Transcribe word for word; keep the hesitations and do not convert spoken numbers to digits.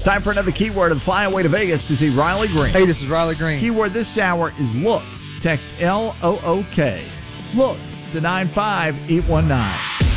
It's time for another keyword of the Flyaway to Vegas to see Riley Green. Hey, this is Riley Green. Keyword this hour is look. Text L O O K. Look to nine five eight one nine.